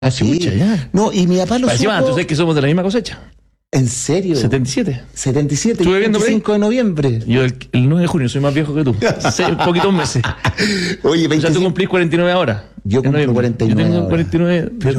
Hace mucho ya. No, y mi papá lo Encima, supo. tú sabes que somos de la misma cosecha. ¿En serio? 77. 77, Estuve viendo por ahí. 25 de noviembre. Yo el 9 de junio soy más viejo que tú. Poquitos meses. Oye, O sea, tú 25. cumplís 49 ahora. Yo En cumplo noviembre. 49 Yo tengo ahora. 49.